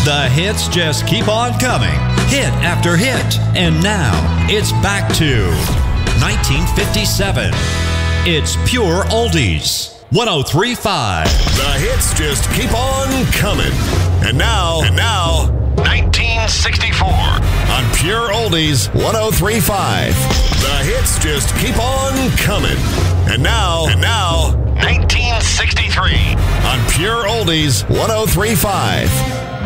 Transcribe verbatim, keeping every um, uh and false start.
The hits just keep on coming, hit after hit. And now, it's back to nineteen fifty-seven. It's Pure Oldies. one oh three point five. The hits just keep on coming. And now, and now, nineteen sixty-four. On Pure Oldies, one oh three point five. The hits just keep on coming. And now, and now, nineteen sixty-three. On Pure Oldies, one oh three point five.